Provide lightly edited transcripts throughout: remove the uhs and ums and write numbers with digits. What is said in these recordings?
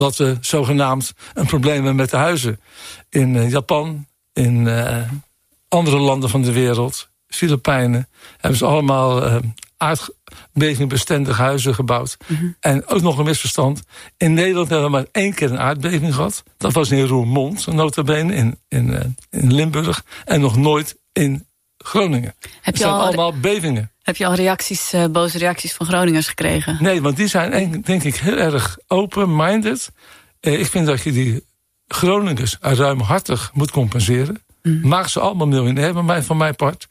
dat we zogenaamd een probleem hebben met de huizen. In Japan, in andere landen van de wereld, Filipijnen, hebben ze allemaal aardbevingbestendige huizen gebouwd. Mm-hmm. En ook nog een misverstand. In Nederland hebben we maar 1 keer een aardbeving gehad. Dat was in Roermond, nota bene, in Limburg. En nog nooit in Groningen. Het zijn allemaal bevingen. Heb je al boze reacties van Groningers gekregen? Nee, want die zijn denk ik heel erg open-minded. Ik vind dat je die Groningers ruimhartig moet compenseren. Maak ze allemaal miljonair van mijn part.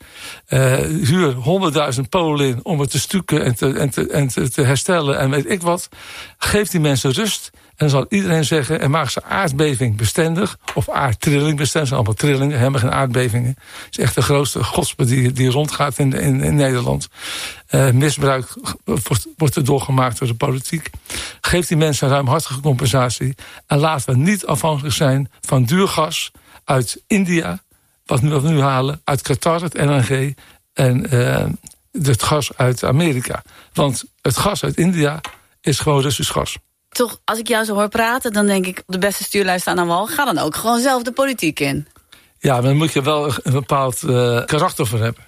Huur 100.000 Polen in om het te stukken en te herstellen en weet ik wat. Geef die mensen rust. En dan zal iedereen zeggen, en maak ze aardbeving bestendig. Of aardtrilling bestendig. Zijn allemaal trillingen, helemaal geen aardbevingen. Het is echt de grootste godspe die rondgaat in Nederland. Misbruik wordt er doorgemaakt door de politiek. Geef die mensen een ruimhartige compensatie. En laten we niet afhankelijk zijn van duur gas uit India, wat we nu halen, uit Qatar, het LNG, en het gas uit Amerika. Want het gas uit India is gewoon Russisch gas. Toch, als ik jou zo hoor praten, dan denk ik, de beste stuurlui staan aan wal. Ga dan ook gewoon zelf de politiek in. Ja, maar daar moet je wel een bepaald karakter voor hebben.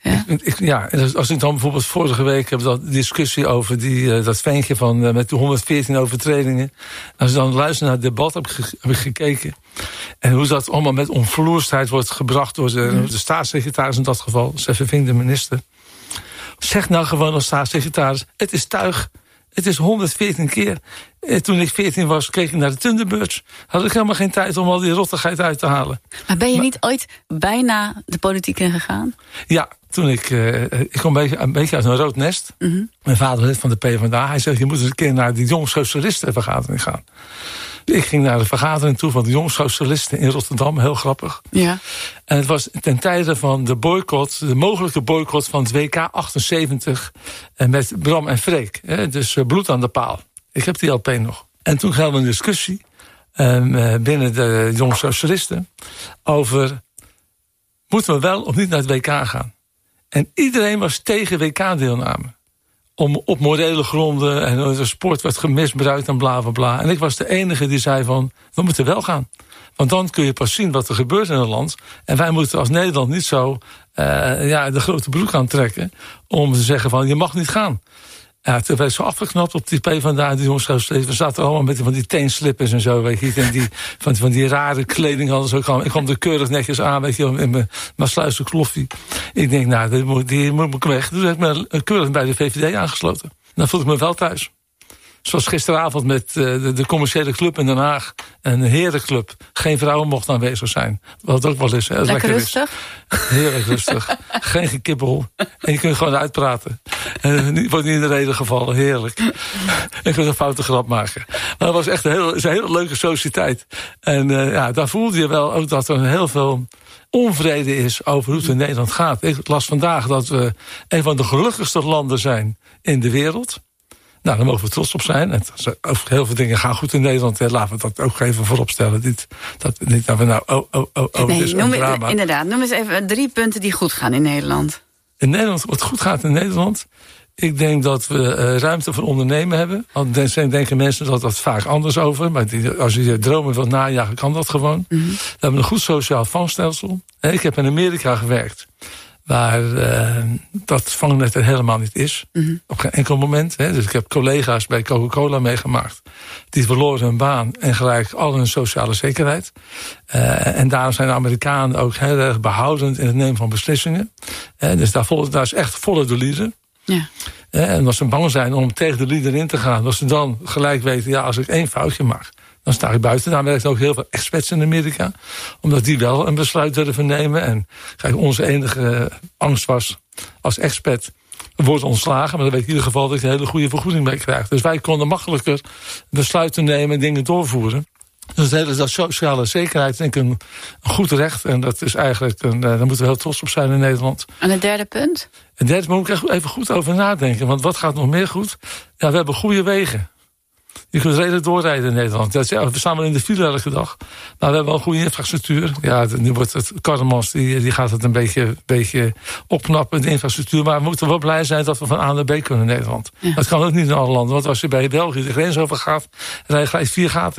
Ja? Als ik dan bijvoorbeeld vorige week heb dat discussie over dat ventje met de 114 overtredingen. Als ik dan luister naar het debat, heb ik gekeken. En hoe dat allemaal met onvloerstheid wordt gebracht door de staatssecretaris in dat geval. Sefferving, de minister. Zeg nou gewoon als staatssecretaris, het is tuig. Het is 114 keer. Toen ik 14 was, keek ik naar de Thunderbirds. Had ik helemaal geen tijd om al die rottigheid uit te halen. Maar ben je niet ooit bijna de politiek ingegaan? Ja, toen ik kwam een beetje uit een rood nest. Mm-hmm. Mijn vader lid van de PvdA. Hij zegt, je moet eens een keer naar die Jong Socialistenvergadering gaan. Ik ging naar de vergadering toe van de Jong Socialisten in Rotterdam. Heel grappig. Ja. En het was ten tijde van de mogelijke boycott van het WK 78. Met Bram en Freek. Dus bloed aan de paal. Ik heb die LP nog. En toen hadden we een discussie binnen de Jong Socialisten over, moeten we wel of niet naar het WK gaan? En iedereen was tegen WK-deelname. Op morele gronden en de sport werd gemisbruikt en bla bla bla. En ik was de enige die zei van, we moeten wel gaan. Want dan kun je pas zien wat er gebeurt in het land. En wij moeten als Nederland niet zo de grote broek aantrekken om te zeggen van, je mag niet gaan. Ja, toen werd zo afgeknapt op die PvdA, die jongens. We zaten allemaal met van die teenslippers en zo, weet je. En die, van die rare kleding hadden ze ook gewoon. Ik kwam er keurig netjes aan, weet je, in mijn sluizen kloffie. Ik denk, nou, die moet ik weg. Dus heb ik me keurig bij de VVD aangesloten. Dan voelde ik me wel thuis. Zoals gisteravond met de commerciële club in Den Haag. Een herenclub. Geen vrouwen mochten aanwezig zijn. Wat ook wel is. Lekker rustig? Heerlijk rustig. Geen gekibbel. En je kunt gewoon uitpraten. Wordt niet in de reden gevallen. Heerlijk. Je kunt een foute grap maken. Maar dat was echt een hele leuke sociëteit. En daar voelde je wel ook dat er heel veel onvrede is over hoe het in Nederland gaat. Ik las vandaag dat we een van de gelukkigste landen zijn in de wereld. Nou, daar mogen we trots op zijn. En heel veel dingen gaan goed in Nederland. Laten we dat ook even voorop stellen. Niet dat we nou, nee, het is een drama. Inderdaad, noem eens even 3 punten die goed gaan in Nederland. In Nederland, wat goed gaat in Nederland. Ik denk dat we ruimte voor ondernemen hebben. Want denken mensen dat vaak anders over. Maar als je je dromen wilt najagen, kan dat gewoon. Mm-hmm. We hebben een goed sociaal vangststelsel. Ik heb in Amerika gewerkt. Waar dat vangnet er helemaal niet is. Mm-hmm. Op geen enkel moment. Dus ik heb collega's bij Coca-Cola meegemaakt. Die verloren hun baan en gelijk al hun sociale zekerheid. En daarom zijn de Amerikanen ook heel erg behoudend in het nemen van beslissingen. Dus daar is echt volle de lieden. Ja. En als ze bang zijn om tegen de lieden in te gaan, dat ze dan gelijk weten, als ik 1 foutje maak, dan sta ik buiten. Daar werken ook heel veel experts in Amerika. Omdat die wel een besluit durven nemen. En kijk, onze enige angst was als expert wordt ontslagen. Maar dan weet ik in ieder geval dat ik een hele goede vergoeding mee krijg. Dus wij konden makkelijker besluiten nemen en dingen doorvoeren. Dus dat sociale zekerheid denk ik een goed recht. En dat is eigenlijk, daar moeten we heel trots op zijn in Nederland. En het derde punt? Het derde moet ik echt even goed over nadenken. Want wat gaat nog meer goed? Ja, we hebben goede wegen. Je kunt redelijk doorrijden in Nederland. We staan wel in de file elke dag. Maar we hebben wel goede infrastructuur. Ja, nu wordt het Karremans, die gaat het een beetje opknappen, de infrastructuur. Maar we moeten wel blij zijn dat we van A naar B kunnen in Nederland. Ja. Dat kan ook niet in alle landen. Want als je bij België de grens over gaat, rij je gelijk 4 gaten.